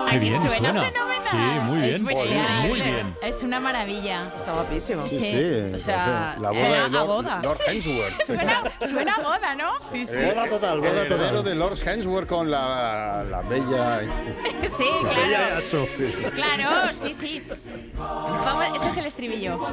Qué bien suena suena. fenomenal. Sí, muy bien. Es bestial. Muy bien. Es una maravilla. Está guapísimo. Sí. O sea, la boda suena de a boda. Lord Hemsworth. Suena a boda, ¿no? Sí, sí. Boda total, el heredero de Lord Hemsworth con la bella... Sí, claro. Eso. Claro, sí, sí. Vamos, este es el estribillo.